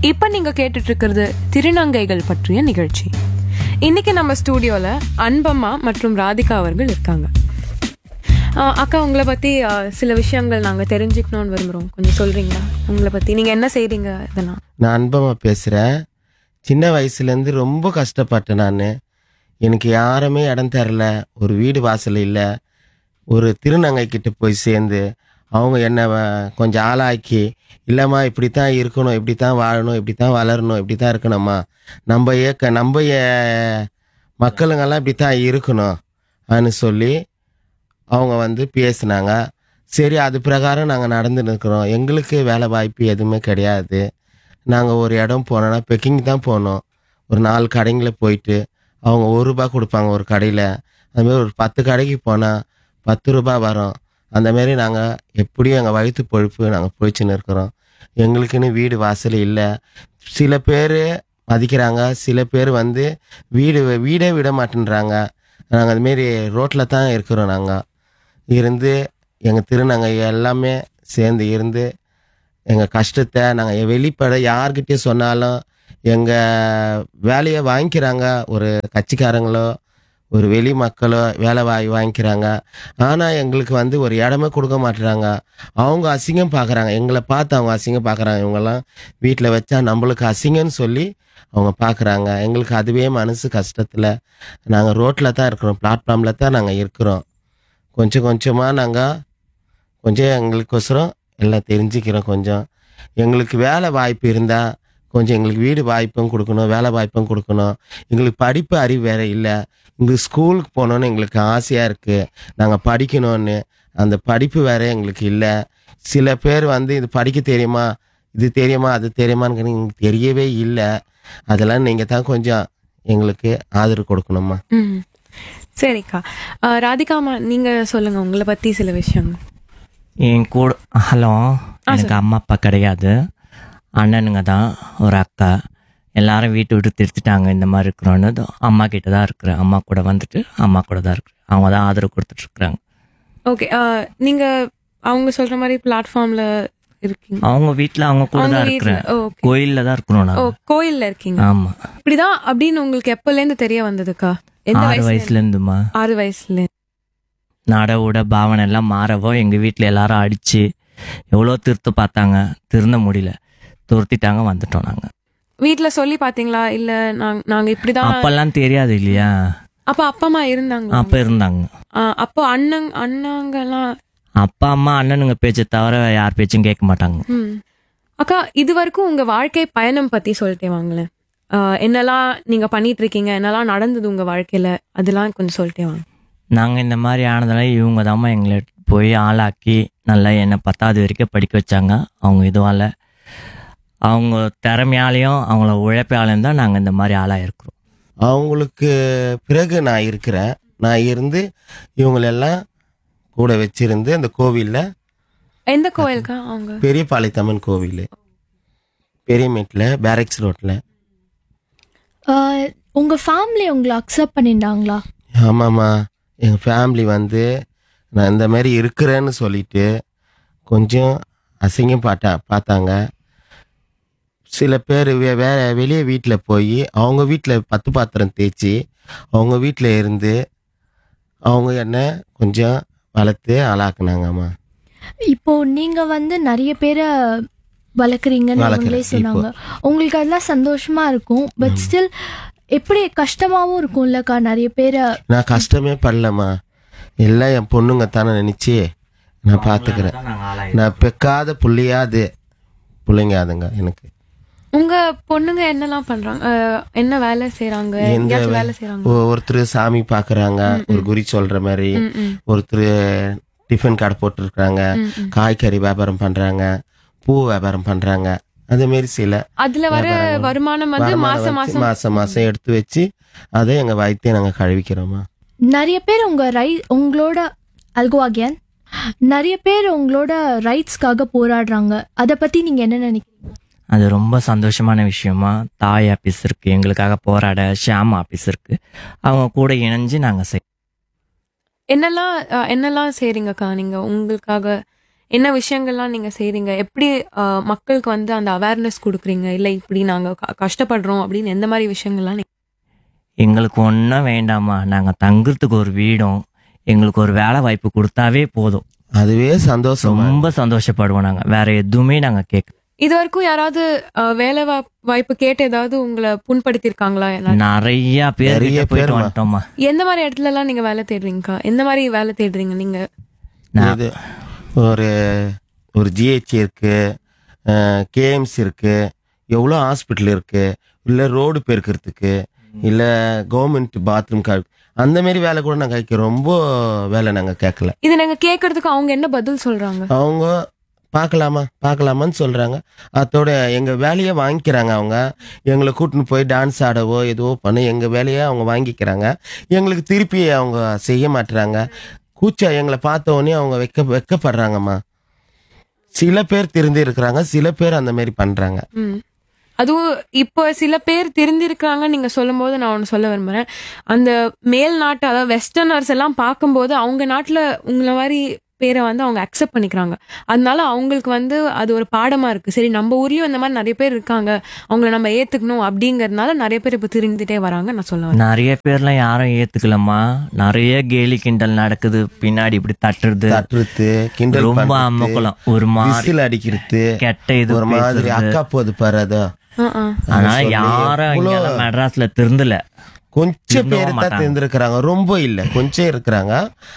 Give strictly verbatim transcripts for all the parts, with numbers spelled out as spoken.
இப்ப நீங்க கேட்டுட்டு இருக்கிறது திருநங்கைகள் பற்றிய நிகழ்ச்சி. இன்னைக்கு நம்ம ஸ்டூடியோல அன்பம்மா மற்றும் ராதிகா அவர்கள் இருக்காங்க. அக்கா, உங்களை பத்தி சில விஷயங்கள் நாங்க தெரிஞ்சுக்கணும்னு விரும்புறோம். கொஞ்சம் சொல்றீங்களா உங்களை பத்தி? நீங்க என்ன செய்றீங்க இதெல்லாம்? நான் அன்பம்மா பேசுகிறேன். சின்ன வயசுலேருந்து ரொம்ப கஷ்டப்பட்டேன் நான். எனக்கு யாருமே இடம் தரல, ஒரு வீடு வாசல் இல்லை. ஒரு திருநங்கை கிட்ட போய் சேர்ந்து அவங்க என்னை கொஞ்சம் ஆளாக்கி, இல்லைம்மா இப்படி தான் இருக்கணும், இப்படி தான் வாழணும், இப்படி தான் வளரணும், இப்படி தான் இருக்கணும்மா, நம்ம ஏக்க நம்ம மக்களுங்கெல்லாம் இப்படி தான் இருக்கணும் அப்படின்னு சொல்லி அவங்க வந்து பேசினாங்க. சரி, அது பிரகாரம் நாங்கள் நடந்துன்னு இருக்கிறோம். எங்களுக்கு வேலை வாய்ப்பு எதுவுமே கிடையாது. நாங்கள் ஒரு இடம் போனோன்னா பெக்கிங் தான் போனோம். ஒரு நாலு கடைங்களில் போயிட்டு அவங்க ஒரு ரூபா கொடுப்பாங்க ஒரு கடையில். அதுமாரி ஒரு பத்து கடைக்கு போனால் பத்து ரூபா வரும். அந்தமாரி நாங்கள் எப்படியும் எங்கள் வயிற்று பொழுப்பு நாங்கள் போயிடுச்சுன்னு இருக்கிறோம். எங்களுக்குன்னு வீடு வாசல் இல்லை. சில பேர் மதிக்கிறாங்க, சில பேர் வந்து வீடு வீடே விட மாட்டேன்றாங்க. நாங்கள் அதுமாரி ரோட்டில் தான் இருக்கிறோம். நாங்கள் இருந்து எங்கள் திருநங்கை எல்லாமே சேர்ந்து இருந்து எங்கள் கஷ்டத்தை நாங்கள் வெளிப்பட யார்கிட்டயும் சொன்னாலும் எங்கள் வேலையை வாங்கிக்கிறாங்க. ஒரு கட்சிக்காரங்களோ ஒரு வெளி மக்களோ வேலை வாங்கி வாங்கிக்கிறாங்க. ஆனால் எங்களுக்கு வந்து ஒரு இடமே கொடுக்க மாட்டுறாங்க. அவங்க அசிங்கம் பார்க்குறாங்க, எங்களை பார்த்து அவங்க அசிங்கம் பார்க்குறாங்க. இவங்கெல்லாம் வீட்டில் வச்சா நம்மளுக்கு அசிங்கன்னு சொல்லி அவங்க பார்க்குறாங்க. எங்களுக்கு அதுவே மனசு கஷ்டத்தில் நாங்கள் ரோட்டில் தான் இருக்கிறோம், பிளாட்ஃபார்மில் தான் நாங்கள் இருக்கிறோம். கொஞ்சம் கொஞ்சமாக நாங்கள் கொஞ்சம் எங்களுக்கோசரம் எல்லாம் தெரிஞ்சுக்கிறோம். கொஞ்சம் எங்களுக்கு வேலை வாய்ப்பு இருந்தால் கொஞ்சம் எங்களுக்கு வீடு வாய்ப்பும் கொடுக்கணும், வேலை வாய்ப்பும் கொடுக்கணும். எங்களுக்கு படிப்பு அறிவு வேறு இல்லை. எங்களுக்கு ஸ்கூலுக்கு போகணுன்னு எங்களுக்கு ஆசையாக இருக்குது, நாங்கள் படிக்கணும்னு. அந்த படிப்பு வேறு எங்களுக்கு இல்லை. சில பேர் வந்து இது படிக்க தெரியுமா, இது தெரியுமா, அது தெரியுமான்னு எங்களுக்கு தெரியவே இல்லை. அதெல்லாம் நீங்கள் தான் கொஞ்சம் எங்களுக்கு ஆதரவு கொடுக்கணுமா. ம், சரிக்கா. ராதிகாமா, நீங்கள் சொல்லுங்கள் உங்களை பற்றி சில விஷயங்கள். என் கூட ஹலோ, எனக்கு அம்மா அப்பா கிடையாது, அண்ணனுங்க தான், ஒரு அக்கா. எல்லாரும் வீட்டு விட்டு திருத்திட்டாங்க. இந்த மாதிரி இருக்கிறோன்னு அம்மா கிட்ட தான் இருக்கிறேன். அம்மா கூட வந்துட்டு அம்மா கூட தான் இருக்கிறேன். அவங்க தான் ஆதரவு கொடுத்துட்ருக்குறாங்க. ஓகே, நீங்கள் அவங்க சொல்கிற மாதிரி பிளாட்ஃபார்மில் இருக்கீங்க? அவங்க வீட்டில் அவங்க கூட தான் இருக்கிறேன். கோயிலில் தான் இருக்கிறோம். ஓ, கோயிலில் இருக்கீங்க? ஆமாம். இப்படிதான் அப்படின்னு உங்களுக்கு எப்போலேருந்து தெரிய வந்ததுக்கா? ஆறு வயசுலேருந்துமா? ஆறு வயசுல நடவோட பாவனை எல்லாம் மாறவோ எங்கள் வீட்டில் எல்லாரும் அடித்து எவ்வளோ திருத்த பார்த்தாங்க, திருந்த முடியல, துரத்திட்டாங்க, வந்துட்டோம். நாங்கள் வீட்டில் சொல்லி பார்த்தீங்களா? இல்லை நாங்க நாங்கள் இப்படி தான். அப்பெல்லாம் தெரியாது இல்லையா? அப்போ அப்பா அம்மா இருந்தாங்க? அப்போ இருந்தாங்க. அப்போ அண்ணன் அண்ணாங்கெல்லாம்? அப்பா அம்மா அண்ணனுங்க பேச்சை தவிர யார் பேச்சும் கேட்க மாட்டாங்க. ம், அக்கா, இது வரைக்கும் உங்கள் வாழ்க்கை பயணம் பற்றி சொல்லிட்டே வாங்களேன். என்னெல்லாம் நீங்கள் பண்ணிட்டு இருக்கீங்க, என்னெல்லாம் நடந்தது உங்கள் வாழ்க்கையில், அதெல்லாம் கொஞ்சம் சொல்லிட்டே வாங்க. நாங்கள் இந்த மாதிரி ஆனதுனால இவங்க தாம்மா எங்களை போய் ஆளாக்கி நல்லா என்னை பத்தாவது வரைக்கும் படிக்க வச்சாங்க. அவங்க இதுவால், அவங்க திறமையாலையும் அவங்கள உழைப்பாலையும் தான் நாங்கள் இந்த மாதிரி ஆளாக இருக்கிறோம். அவங்களுக்கு பிறகு நான் இருக்கிறேன். நான் இருந்து இவங்களெல்லாம் கூட வச்சிருந்து அந்த கோவிலில். எந்த கோவிலுக்கா? அவங்க பெரிய பாளையத்தம்மன் கோவில், பெரியமேட்டில், பேரக்ஸ் ரோட்டில். உங்கள் ஃபேமிலி உங்களை அக்செப்ட் பண்ணிட்டாங்களா? ஆமாம்மா, எங்கள் ஃபேமிலி வந்து நான் இந்த மாதிரி இருக்கிறேன்னு சொல்லிட்டு கொஞ்சம் அசிங்கம் பாட்டா பார்த்தாங்க. சில பேர் வே வேற வெளியே வீட்டில் போய் அவங்க வீட்டில் பத்து பாத்திரம் தேய்ச்சி அவங்க வீட்டில் இருந்து அவங்க என்ன கொஞ்சம் வளர்த்து ஆளாக்குனாங்கம்மா. இப்போ நீங்கள் வந்து நிறைய பேரை வளர்க்குறீங்கன்னு அவங்களே சொன்னாங்க. உங்களுக்கு அதெல்லாம் சந்தோஷமா இருக்கும். பட் ஸ்டில் எப்படி கஷ்டமாகவும் இருக்கும் இல்லைக்கா? நிறைய பேரை நான் கஷ்டமே படலம்மா, எல்லாம் என் பொண்ணுங்க தானே நினச்சி நான் பார்த்துக்கிறேன். நான் பெக்காத புள்ளையாது பிள்ளைங்க அதுங்க எனக்கு. உங்க பொண்ணுங்க என்னெல்லாம் பண்றாங்க? என்ன வேலை செய்யறாங்க? வேலை செய்யறாங்க? ஒருத்தர் சாமி பாக்குறாங்க, ஒரு குறி சொல்ற மாதிரி. ஒருத்தர் டிஃபன் கடை போட்டு இருக்காங்க, காய்கறி வியாபாரம் பண்றாங்க, பூ வியாபாரம் பண்றாங்க. அதே மாதிரி சில அதுல வர வருமானம் வந்து மாசம் மாசம் மாசம் மாசம் எடுத்து வச்சு அதை எங்க வயிற்றைய நாங்க கழுவிக்கிறோமா. நிறைய பேர் உங்க ரை உங்களோட அல்கோவாகியன் நிறைய பேர் உங்களோட ரைட்ஸ்க்காக போராடுறாங்க. அதை பத்தி நீங்க என்ன நினைக்கிறீங்க? அது ரொம்ப சந்தோஷமான விஷயமா. தாய் ஆஃபீஸ் இருக்குது எங்களுக்காக போராட, ஷாம் ஆஃபீஸ் இருக்குது, அவங்க கூட இணைஞ்சு நாங்கள் செய் என்னெல்லாம் என்னெல்லாம் செய்றீங்கக்கா நீங்கள் உங்களுக்காக? என்ன விஷயங்கள்லாம் நீங்க செய்றீங்க? எப்படி அஹ், மக்களுக்கு வந்து அந்த அவேர்னஸ் கொடுக்குறீங்க? இல்ல இப்படி நாங்க க- கஷ்டப்படுறோம் அப்படின்னு எந்த மாதிரி விஷயங்கள்லாம் நீங்க- எங்களுக்கு ஒன்றும் வேண்டாமா, நாங்கள் தங்குறதுக்கு ஒரு வீடும் எங்களுக்கு ஒரு வேலை வாய்ப்பு கொடுத்தாவே போதும். அதுவே சந்தோஷம். ரொம்ப சந்தோஷப்படுவோம். நாங்கள் வேற எதுவுமே நாங்கள் கேட்க. இது வரைக்கும் யாராவது அஹ், வேலை வா- வாய்ப்பு கேட்டு ஏதாவது உங்களை புண்படுத்திருக்காங்களா? நிறைய பேர் நிறைய கிட்ட போயிட்டு பேர்மா. வந்துட்டோமா. எந்த மாதிரி இடத்துல எல்லாம் நீங்க வேலை தேடுறீங்கக்கா? எந்த மாதிரி வேலை தேடுறீங்க நீங்க? நான் இது ஒரு ஒரு ஜிஹெச் இருக்கு, கேஎம்சி இருக்கு, எவ்வளோ ஹாஸ்பிட்டல் இருக்கு, இல்லை ரோடு பெருக்கிறதுக்கு, இல்லை கவர்மெண்ட் பாத்ரூம் கார்டு, அந்த மாதிரி வேலை கூட நாங்கள் கேட்க ரொம்ப வேலை நாங்கள் கேட்கல. இது நாங்க கேட்கறதுக்கு அவங்க என்ன பதில் சொல்றாங்க? அவங்க பார்க்கலாமா பார்க்கலாமான்னு சொல்கிறாங்க. அதோட எங்கள் வேலையை வாங்கிக்கிறாங்க. அவங்க எங்களை கூட்டின்னு போய் டான்ஸ் ஆடவோ எதுவோ பண்ண எங்கள் வேலையை அவங்க வாங்கிக்கிறாங்க. எங்களுக்கு திருப்பி அவங்க செய்ய மாட்டுறாங்க. கூச்சா எங்களை பார்த்த உடனே அவங்க வெக்க வெக்கப்படுறாங்கம்மா. சில பேர் திருந்தி இருக்கிறாங்க, சில பேர் அந்த மாதிரி பண்ணுறாங்க. ம். அதுவும் இப்போ சில பேர் திருந்திருக்காங்க நீங்க சொல்லும் போது நான் ஒன்று சொல்ல விரும்புறேன். அந்த மேல் நாட்டு அதாவது வெஸ்டர்னர்ஸ் எல்லாம் பார்க்கும்போது அவங்க நாட்டுல உங்களை மாதிரி பேரை வந்து அவங்க அக்செப்ட் பண்ணிக்கிறாங்க. அதனால அவங்களுக்கு வந்து அது ஒரு பாடமா இருக்கு. சரி, நம்ம ஊர்லயும் இந்த மாதிரி நிறைய பேர் இருக்காங்க, அவங்கள நம்ம ஏத்துக்கணும் அப்படிங்கறதுனால நிறைய பேர் இப்போ திருந்திட்டே வராங்க. நான் சொல்ல வரேன். நிறைய பேர்லாம் யாரும் ஏத்துக்கலம்மா. நிறைய கேலி கிண்டல் நடக்குது, பின்னாடி இப்படி தட்டுறது, தட்டுறது, கிண்டல் ரொம்ப பண்றது, அம்மக்குளம், ஒரு மாதிரி விசில் அடிக்கிறது, கெட்ட இது ஒரு மாதிரி பேசுறது. அக்கா போது பாரு. அதோ ஆ, ஆ. அதனால சொல்லி யாரும் எவ்வளோ- இங்கெல்லாம் மெட்ராஸ்ல திருந்தல. கொஞ்சம் திருந்தவும் பேர் தான் மாட்டாங்க. தெரிஞ்சிருக்கிறாங்க, ரொம்ப இல்லை, கொஞ்சம் இருக்கிறாங்க.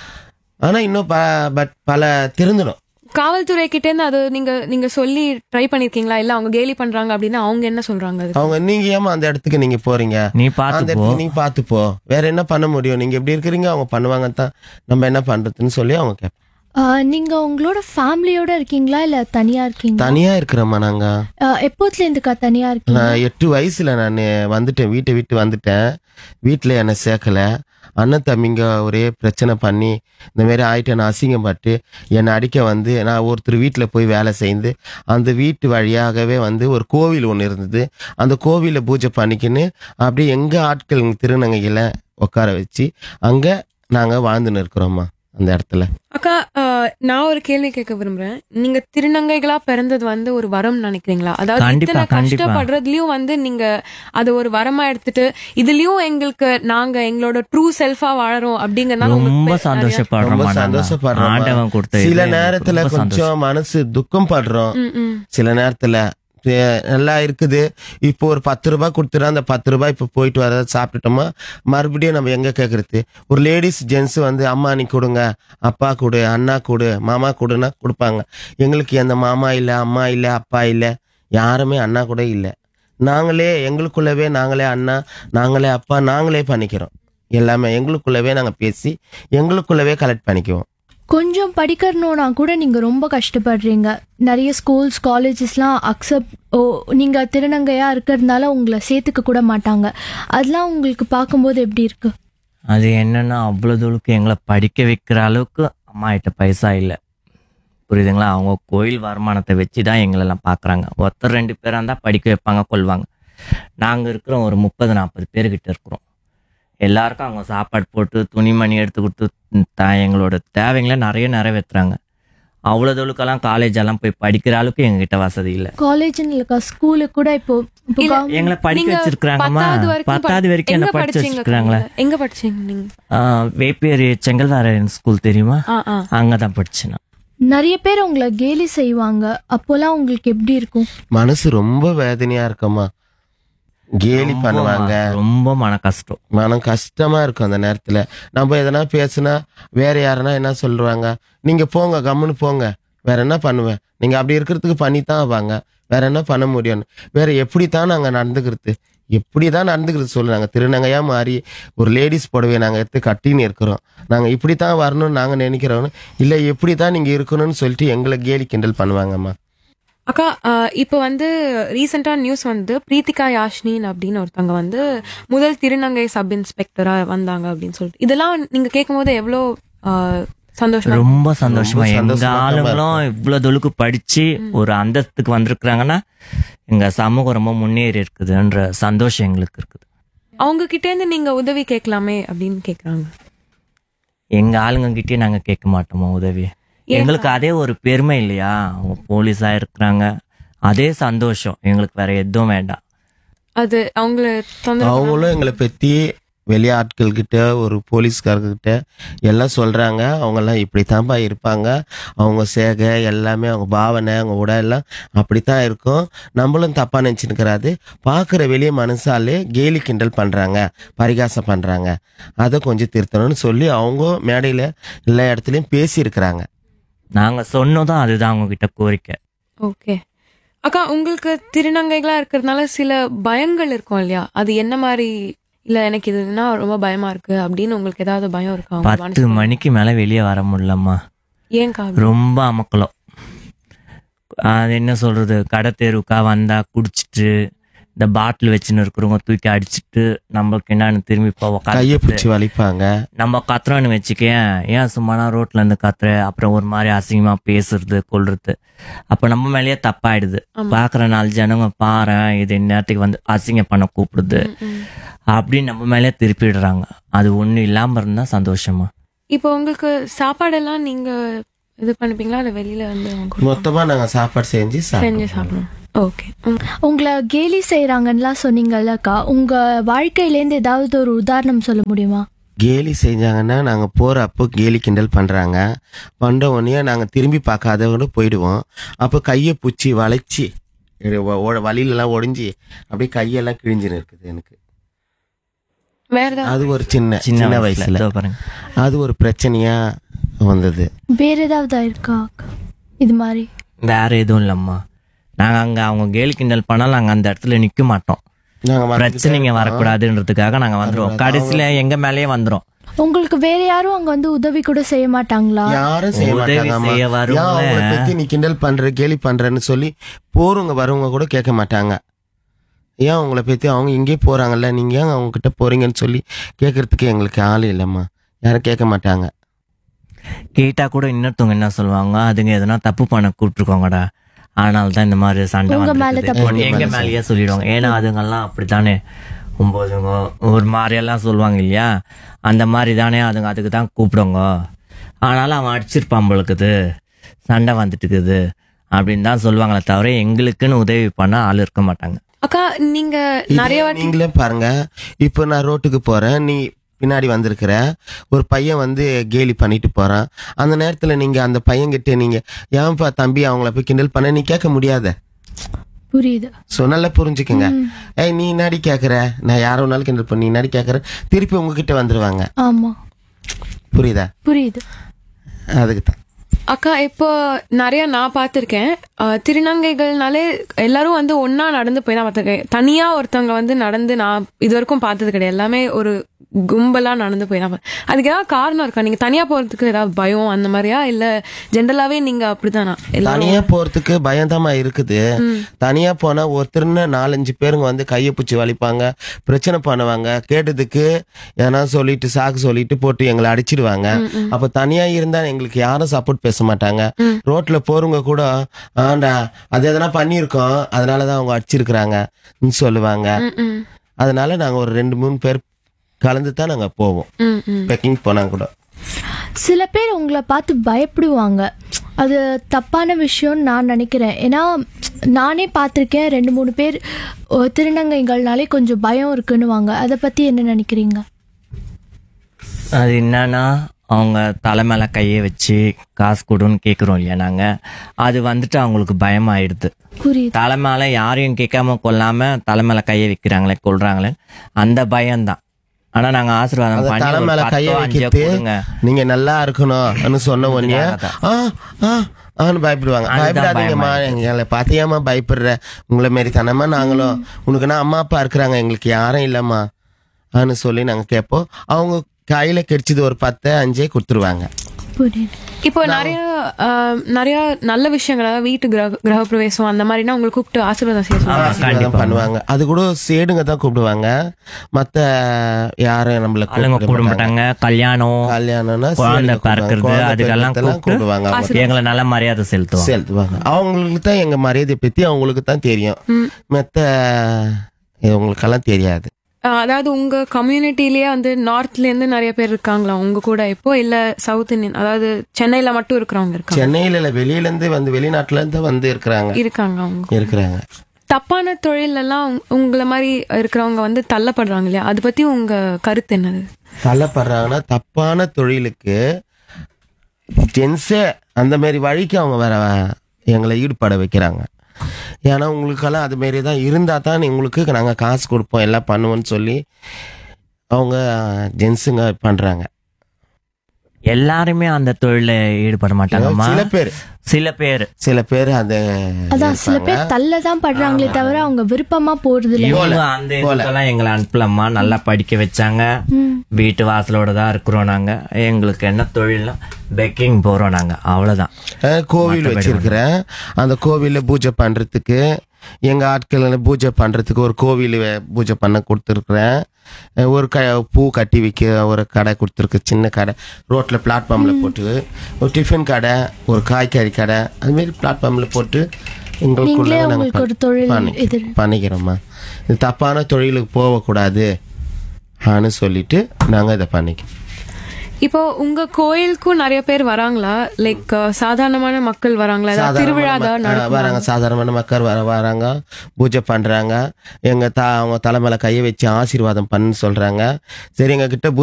ஆனா இன்னும் ப- பட் பல திருந்தணும். காவல்துறை கிட்ட இருந்து அது நீங்க நீங்க சொல்லி ட்ரை பண்ணிருக்கீங்களா? இல்ல அவங்க கேலி பண்றாங்க அப்படின்னா அவங்க என்ன சொல்றாங்க அதுக்கு? அவங்க நீங்க ஏமா அந்த இடத்துக்கு நீங்க போறீங்க, நீ அந்த பாத்து போ. இடத்துக்கு நீ பார்த்து போ, வேற என்ன பண்ண முடியும், நீங்க எப்படி இருக்கிறீங்க, அவங்க பண்ணுவாங்க தான், நம்ம என்ன பண்றதுன்னு சொல்லி அவங்க கேட்பாங்க. ஆஹ் நீங்க உங்களோட ஃபேமிலியோட இருக்கீங்களா இல்ல தனியா இருக்கீங்களா? தனியா இருக்கிறோம்மா நாங்க. ஆஹ் எப்போத்துல இருந்துக்கா தனியா இருக்கீங்க? நான் எட்டு வயசுல நான் வந்துட்டேன், வீட்டை விட்டு வந்துட்டேன். வீட்டுல என்னை சேர்க்கல. அண்ணன் தம்பிங்க ஒரே பிரச்சனை பண்ணி இந்த மாதிரி ஆயிட்டு நான் அசிங்கப்பட்டு என்னை அடிக்க வந்து நான் ஒருத்தர் வீட்டில் போய் வேலை செய்து அந்த வீட்டு வழியாகவே வந்து ஒரு கோவில் ஒன்று இருந்தது. அந்த கோவிலில் பூஜை பண்ணிக்கின்னு அப்படியே எங்கள் ஆட்கள் திருநங்கையில் உட்கார வச்சு அங்கே நாங்கள் வாழ்ந்துன்னு இருக்கிறோம்மா அந்த இடத்துல. அக்கா, அஹ், நான் ஒரு கேள்வி கேட்க விரும்புறேன். நீங்க திருநங்கைகளா பிறந்தது வந்து ஒரு வரம் நினைக்கிறீங்களா? அதாவது கண்டிப்பா, இத்தனை கண்டிப்பா. கஷ்டப்படுறதுலயும் வந்து நீங்க அது ஒரு வரமா எடுத்துட்டு இதுலயும் எங்களுக்கு நாங்க எங்களோட ட்ரூ செல்ஃபா வாழறோம் அப்படிங்கறதுனால ரொம்ப உங்களுக்கு பெ- நிறைய- சந்தோஷப்படுறோம். ரொம்ப சந்தோஷப்படுறோம். ஆண்டவன் கொடுத்த சில இது நேரத்துல ரொம்ப சந்தோஷம். கொஞ்சம் மனசு துக்கம் படுறோம். ம், ம். சில நேரத்துல அஹ், நல்லா இருக்குது. இப்போ ஒரு பத்து ரூபாய் கொடுத்துறோம், அந்த பத்து ரூபாய் இப்போ போயிட்டு வர சாப்பிட்டுட்டோமா மறுபடியும் நம்ம எங்க கேட்கறது? ஒரு லேடிஸ் ஜென்ஸ் வந்து அம்மா நீ கொடுங்க, அப்பா கொடு, அண்ணா கொடு, மாமா கொடுன்னா கொடுப்பாங்க. எங்களுக்கு எந்த மாமா இல்லை, அம்மா இல்லை, அப்பா இல்லை, யாருமே அண்ணா கூட இல்லை. நாங்களே எங்களுக்குள்ளவே நாங்களே அண்ணா, நாங்களே அப்பா, நாங்களே பண்ணிக்கிறோம். எல்லாமே எங்களுக்குள்ளவே நாங்கள் பேசி எங்களுக்குள்ளவே கலெக்ட் பண்ணிக்குவோம். கொஞ்சம் படிக்கணும்னா கூட நீங்க ரொம்ப கஷ்டப்படுறீங்க. நிறைய ஸ்கூல்ஸ் காலேஜஸ்லாம் அக்செப்ட் ஓ நீங்க திருநங்கையா இருக்கிறதுனால உங்களை சேர்த்துக்க கூட மாட்டாங்க. அதெல்லாம் உங்களுக்கு பார்க்கும்போது எப்படி இருக்கு? அது என்னன்னா அவ்வளோ தூளுக்கு எங்களை படிக்க வைக்கிற அளவுக்கு அம்மா கிட்ட பைசா இல்லை, புரியுதுங்களா? அவங்க கோயில் வருமானத்தை வச்சு தான் எங்களெல்லாம் பார்க்குறாங்க. ஒருத்தர் ரெண்டு பேராக இருந்தால் படிக்க வைப்பாங்க, கொள்வாங்க. நாங்கள் இருக்கிறோம் ஒரு முப்பது நாற்பது பேர்கிட்ட இருக்கிறோம். எல்லாருக்கும் அவங்க சாப்பாடு போட்டு துணிமணி எடுத்து கொடுத்து த எங்களோட தேவைங்களை நிறைய நிறைவேற்றுறாங்க. அவ்வளோ தூளுக்கெல்லாம் காலேஜ் எல்லாம் போய் படிக்கிற அளவுக்கு எங்ககிட்ட வசதி இல்லை. காலேஜ்னு இல்லக்கா, ஸ்கூலுக்கு கூட இப்போ இப்போ இல்ல, government- எங்களை படிக்க நீங்க வச்சிருக்கிறாங்கம்மா. பத்தாவது வரைக்கும் பத்தாவது படி- வரைக்கும் எங்க என்ன படிச்சு படிச்சீங்க வச்சிருக்கிறாங்களே. நீங்க? எங்க படிச்சீங்க நீங்க? வேப்பேரி செங்கல்வாரன் ஸ்கூல் தெரியுமா? ஆ, ஆ. அங்கே தான் படிச்சேன் நான். நிறைய பேர் உங்களை கேலி செய்வாங்க. அப்போலாம் உங்களுக்கு எப்படி இருக்கும்? மனசு ரொம்ப வேதனையா இருக்குமா. கேலி ரொம்ப பண்ணுவாங்க, ம- ரொம்ப மன கஷ்டம். மனம் கஷ்டமா இருக்கும். அந்த நேரத்துல நம்ம எதனா பேசுனா வேற யாருன்னா என்ன சொல்லுவாங்க, நீங்க போங்க கம்முன்னு போங்க, வேற என்ன பண்ணுவேன், நீங்க அப்படி இருக்கிறதுக்கு பண்ணித்தான் வாங்க, வேற என்ன பண்ண முடியும், வேற எப்படித்தான் நாங்க நடந்துக்கிறது, எப்படிதான் நடந்துக்கிறது சொல்லு. நாங்க திருநங்கையா மாறி ஒரு லேடிஸ் புடவையை நாங்க எடுத்து கட்டின்னு இருக்கிறோம், நாங்க இப்படித்தான் வரணும்னு நாங்க நினைக்கிறோம், இல்ல எப்படித்தான் நீங்க இருக்கணும்னு சொல்லிட்டு எங்களை கேலி கிண்டல் பண்ணுவாங்கம்மா. அக்கா, அஹ், இப்போ வந்து ரீசெண்டா நியூஸ் வந்து பிரீத்திகா யாஷ்னின் அப்படின்னு ஒருத்தவங்க வந்து முதல் திருநங்கை சப் இன்ஸ்பெக்டரா வந்தாங்க அப்படின்னு சொல்லிட்டு இதெல்லாம் நீங்க கேட்கும் போது எவ்வளோ அஹ், சந்தோஷமா இருக்கு? ரொம்ப சந்தோஷமா. ரொம்ப எங்க சந்தோஷமா தான் ஆளுங்களும் இவ்வளவு தொழுக்கு படிச்சு ஒரு அந்தஸ்துக்கு வந்திருக்கிறாங்கன்னா எங்க சமூகம் ரொம்ப முன்னேறி இருக்குதுன்ற சந்தோஷம் எங்களுக்கு இருக்குது. அவங்க கிட்ட இருந்து நீங்க உதவி கேட்கலாமே அப்படின்னு கேக்குறாங்க. எங்க ஆளுங்க கிட்டே நாங்க கேட்க மாட்டோமா உதவி. எங்களுக்கு அதே ஒரு பெருமை இல்லையா, அவங்க போலீஸா இருக்கிறாங்க, அதே சந்தோஷம் எங்களுக்கு, வேற எதுவும் வேண்டாம். அது அவங்கள தொந்தரவு அவங்களும் எங்களை பற்றி வெளியாட்கள் கிட்ட ஒரு போலீஸ்காரர்கிட்ட எல்லாம் சொல்றாங்க, அவங்கெல்லாம் இப்படித்தான்ப்பா இருப்பாங்க, அவங்க சேகை எல்லாமே அவங்க பாவனை அவங்க உடை எல்லாம் அப்படித்தான் இருக்கும், நம்மளும் தப்பா நினைச்சுக்கிறாது, பார்க்குற வெளியே மனசாலே கேலி கிண்டல் பண்றாங்க, பரிகாசம் பண்றாங்க, அதை கொஞ்சம் திருத்தணும்னு சொல்லி அவங்க மேடையில எல்லா இடத்துலயும் பேசியிருக்கிறாங்க. நாங்க சொன்னதும் அதுதான் அவங்க கிட்ட கோரிக்கை. ஓகே அக்கா, உங்களுக்கு திருநங்கைகளா இருக்கிறதுனால சில பயங்கள் இருக்கும் இல்லையா, அது என்ன மாதிரி? இல்ல எனக்கு இதுனா ரொம்ப பயமா இருக்கு அப்படின்னு உங்களுக்கு ஏதாவது பயம் இருக்கா? உங்க பத்து மனசுல? மணிக்கு மேல வெளியே வர முடியலம்மா, ஏன்க்கா? ரொம்ப அமக்கலம். அது என்ன சொல்றது, கடை தெருவுக்கா வந்தா குடிச்சிட்டு இந்த பாட்டில் வச்சுன்னு இருக்கிறவங்க தூக்கி அடிச்சுட்டு நம்மளுக்கு என்னன்னு திரும்பி போவோம், கையை பிடிச்சி வலிப்பாங்க. நம்ம கத்துறோன்னு வச்சுக்கேன், ஏன் சும்மானா ரோட்ல இருந்து கத்துற, அப்புறம் ஒரு மாதிரி அசிங்கமா பேசுறது கொள்றது, அப்ப நம்ம மேலேயே தப்பாயிடுது. பாக்குற நாலு ஜனங்க பாரு இது இந்நேரத்துக்கு வந்து அசிங்கம் பண்ண கூப்பிடுது அப்படின்னு நம்ம மேலே திருப்பிடுறாங்க. அது ஒண்ணு இல்லாம இருந்தா சந்தோஷமா. இப்போ உங்களுக்கு சாப்பாடெல்லாம் நீங்க இது பண்ணிப்பீங்களா, இல்ல வெளியில வந்து அவங்க மொத்தமா நாங்க சாப்பாடு செஞ்சு செஞ்சு சாப்பிடுவோம். சாப்பிடுவோம்? ஓகே. உங்களை கேலி செய்கிறாங்கன்னுலாம் சொன்னீங்கல்லக்கா, உங்கள் வாழ்க்கையிலேருந்து ஏதாவது ஒரு உதாரணம் சொல்ல முடியுமா? கேலி செஞ்சாங்கன்னா நாங்க போற அப்போ கேலி கிண்டல் பண்றாங்க, பண்ற உடனே நாங்க திரும்பி பார்க்காதவங்க போயிடுவோம். அப்போ கையை பூச்சி வளைச்சி வழியிலலாம் ஒடிஞ்சி அப்படியே கையெல்லாம் கிழிஞ்சுன்னு இருக்குது எனக்கு. வேற ஏதாவது? அது ஒரு சின்ன சின்ன வயசுல இதோ பாருங்க, அது ஒரு பிரச்சனையா வந்தது. வேற ஏதாவது இருக்கா இது மாதிரி? வேற எதுவும் இல்லம்மா, நாங்க அங்க அவங்க கேலி கிண்டல் பண்ணாலும் நாங்க அந்த இடத்துல நிக்க மாட்டோம், நாங்க பிரச்சனைங்க வரக்கூடாதுன்றதுக்காக நாங்க வந்துருவோம், கடைசியில எங்க மேலேயே வந்துரும். உங்களுக்கு வேற யாரும் அங்க வந்து உதவி கூட செய்ய மாட்டாங்களா? யாரும் செய்ய உதவி மாட்டாங்க. செய்ய வருவாங்க. அவங்கள பத்தி நீ கிண்டல் பண்ற கேலி பண்றன்னு சொல்லி போறவங்க வரவங்க கூட கேட்க மாட்டாங்க. ஏன் உங்களை பத்தி அவங்க இங்கே போறாங்கல்ல, நீங்க ஏன் அவங்க கிட்ட போறீங்கன்னு சொல்லி கேட்கறதுக்கு எங்களுக்கு ஆள் இல்லம்மா, யாரும் கேட்க மாட்டாங்க. கேட்டா கூட இன்னொருத்தவங்க என்ன சொல்லுவாங்க, அதுங்க எதனா தப்பு பண்ண கூப்பிட்டுருக்கோங்கடா, அதனால தான் இந்த மாதிரி சண்டை உங்க மேல வந்துருக்குது. தப்பு எங்க மேலேயே சொல்லிடுவாங்க. ஏன்னா அதுங்கெல்லாம் அப்படித்தானே ஒன்பதுங்க ஒரு மாதிரியெல்லாம் சொல்லுவாங்க இல்லையா, அந்த மாதிரி தானே அதுங்க அதுக்கு தான் கூப்பிடுங்க, ஆனாலும் அவன் அடிச்சிருப்பான் பொழுக்குது, சண்டை வந்துட்டு இருக்குது அப்படின்னு தான் சொல்லுவாங்களே தவிர எங்களுக்குன்னு உதவி பண்ண ஆள் இருக்க மாட்டாங்க. அக்கா, நீங்க நிறைய வாட்டி நீங்களே பாருங்க, இப்போ நான் ரோட்டுக்கு போறேன், நீ பின்னாடி வந்திருக்கிற ஒரு பையன் வந்து கேலி பண்ணிட்டு போறான், அந்த நேரத்துல நீங்க அந்த பையன் கிட்ட நீங்க ஏன்பா தம்பி அவங்கள போய் கிண்டல் பண்ண நீ கேட்க முடியாத. புரியுது. ஸோ நல்லா புரிஞ்சுக்கங்க. ஏய் நீ நாடி கேட்குற, நான் யாரோ நாள் கிண்டல் பண்ணி நாடி கேட்குற, திருப்பி உங்ககிட்ட வந்துருவாங்க. ஆமா புரியுதா? புரியுது. அதுக்கு தான் அக்கா, இப்போ நிறைய நான் பார்த்துருக்கேன், திருநங்கைகள்னாலே எல்லாரும் வந்து ஒன்னா நடந்து போய் தான் பார்த்துருக்கேன். தனியா ஒருத்தவங்க வந்து நடந்து நான் இது வரைக்கும் பார்த்தது கிடையாது, எல்லாமே ஒரு கும்பலா நடந்து போய் தான். அதுக்கு ஏதாவது காரணம் இருக்கா? நீங்க தனியா போறதுக்கு ஏதாவது பயம் அந்த மாதிரியா, இல்ல ஜென்ரலாவே நீங்க அப்படித்தானா? தனியா போறதுக்கு பயந்தாமா இருக்குது. தனியா போனா ஒருத்தர்னு நாலஞ்சு பேருங்க வந்து கையை பிடிச்சி வலிப்பாங்க, பிரச்சனை பண்ணுவாங்க, கேட்டதுக்கு ஏன்னா சொல்லிட்டு சாக்கு சொல்லிட்டு போட்டு எங்களை அடிச்சிடுவாங்க. அப்ப தனியா இருந்தா எங்களுக்கு யாரும் சப்போர்ட் பேச மாட்டாங்க. ரோட்ல போறவங்க கூட ஆண்டா அது எதனா பண்ணிருக்கோம் அதனாலதான் அவங்க அடிச்சிருக்கிறாங்க சொல்லுவாங்க. அதனால நாங்க ஒரு ரெண்டு மூணு பேர் கலந்து தான் நாங்க போவோம். பெக்கிங் போனா கூட சில பேர் உங்களை பார்த்து பயப்படுவாங்க, அது தப்பான விஷயம்னு நான் நினைக்கிறேன். ஏன்னா நானே பார்த்துருக்கேன், ரெண்டு மூணு பேர் திருநங்கைகள்னாலே கொஞ்சம் பயம் இருக்குன்னுவாங்க. அதை பத்தி என்ன நினைக்கிறீங்க? அது என்னன்னா, அவங்க தலை மேல கையை வச்சு காசு கொடுன்னு கேட்குறோம் இல்லையா நாங்க, அது வந்துட்டு அவங்களுக்கு பயமாயிடுது. புரியுது. தலை மேல யாரையும் கேட்காம கொள்ளாம தலை மேல கையை வைக்கிறாங்களே கொள்றாங்களே அந்த பயம்தான். ஆனா நாங்க ஆசீர்வாதம் பண்ணி தலை ஒரு மேல பத்தோ கையை அஞ்சோ வைக்கிறது கொடுங்க. நீங்க நல்லா இருக்கணும் சொன்ன உடனே ஆ ஆ ஆன்னு பயப்படுவாங்க. பயப்படாதீங்கம்மா, எங்களை பார்த்தியாமா பயப்படுற, உங்களை மாரி தானம்மா நாங்களும், உனக்குன்னா அம்மா அப்பா இருக்கிறாங்க, எங்களுக்கு யாரும் இல்லம்மா ஆன்னு சொல்லி நாங்க கேட்போம். அவங்க கையில கிடைச்சது ஒரு பத்து அஞ்சே கொடுத்துருவாங்க. இப்போ நிறைய நிறைய நல்ல விஷயங்கள், வீட்டு கிரக கிரக பிரவேசம் அந்த மாதிரினா உங்களுக்கு கூப்பிட்டு ஆசீர்வாதம் செய்ய பண்ணுவாங்க. அது கூட சேடுங்க தான் கூப்பிடுவாங்க, மத்த யாரும் நம்மள கூப்பிட மாட்டாங்க. கல்யாணம் கல்யாணம்னா குழந்தை பிறக்கிறது அதுக்கெல்லாம் கூப்பிடுவாங்க, எங்களை நல்ல மரியாதை செலுத்துவாங்க செலுத்துவாங்க. அவங்களுக்கு தான் எங்க மரியாதை பத்தி அவங்களுக்கு தான் தெரியும், மத்த உங்களுக்கெல்லாம் தெரியாது. அஹ், அதாவது உங்க கம்யூனிட்டிலேயே வந்து நார்த்ல இருந்து நிறைய பேர் இருக்காங்களா உங்க கூட இப்போ, இல்ல சவுத் இந்தியன் அதாவது சென்னையில மட்டும் இருக்கிறவங்க இருக்காங்க? சென்னையில இல்ல, வெளியில இருந்து வந்து வெளிநாட்டுல இருந்து வந்து இருக்கிறாங்க இருக்காங்க அவங்க. இருக்கிறாங்க. தப்பான தொழில் எல்லாம் உங்க- உங்களை மாதிரி இருக்கிறவங்க வந்து தள்ளப்படுறாங்க இல்லையா, அது பத்தி உங்க கருத்து என்னது? தள்ளப்படுறாங்கன்னா தப்பான தொழிலுக்கு ஜென்ஸே அந்த மாதிரி வழிக்கு அவங்க வேற எங்களை ஈடுபட வைக்கிறாங்க. ஏன்னா உங்களுக்கெல்லாம் அது மாரி தான் இருந்தால் தான் உங்களுக்கு நாங்கள் காசு கொடுப்போம் எல்லாம் பண்ணுவோன்னு சொல்லி அவங்க ஜென்ஸுங்க பண்ணுறாங்க. எல்லாருமே அந்த தொழில ஈடுபட மாட்டாங்கம்மா. சில பேர் சில பேர் சில பேர் அது அதான் சில பேர் தள்ள தான் படுறாங்களே தவிர அவங்க விருப்பமா போறது இல்ல. இவங்க அந்த இதுக்கெல்லாம் எங்களை அனுப்பலம்மா. நல்லா படிக்க வச்சாங்க. வீட்டு வாசலோட தான் இருக்கிறோம் நாங்க. எங்களுக்கு என்ன தொழில்னா பெக்கிங் போறோம் நாங்க, அவ்வளவுதான். அஹ், கோவில் வச்சிருக்கிறேன். அந்த கோவிலில் பூஜை பண்ணுறதுக்கு எங்கள் ஆட்கள் பூஜை பண்ணுறதுக்கு ஒரு கோவில் பூஜை பண்ண கொடுத்துருக்குறேன். ஒரு க பூ கட்டி விற்க ஒரு கடை கொடுத்துருக்கு, சின்ன கடை ரோட்டில் பிளாட்ஃபார்மில் போட்டு. ஒரு டிஃபன் கடை, ஒரு காய்கறி கடை, அதுமாரி பிளாட்ஃபார்மில் போட்டு எங்களுக்குள்ள நீங்களே நாங்கள் உங்களுக்கு ஒரு தொழில் பண்ணி இது பண்ணிக்கிறோம்மா. இது தப்பான தொழிலுக்கு போகக்கூடாது ஆன்னு சொல்லிட்டு நாங்கள் இதை பண்ணிக்கிறோம். இப்போ உங்க கோயிலுக்கும் நிறைய பேர் வராங்களா? லைக் சாதாரணமான மக்கள் வராங்களா? ஏதாவது திருவிழா சாதாரணமான ஏதாவது மக்க- நடக்குமா? வராங்க, சாதாரணமான மக்கள் வர வராங்க, பூஜை பண்றாங்க. எங்க தா அவங்க தலைமையில கையை வச்சு ஆசீர்வாதம் பண்ணு சொல்றாங்க. சரி, எங்க கிட்ட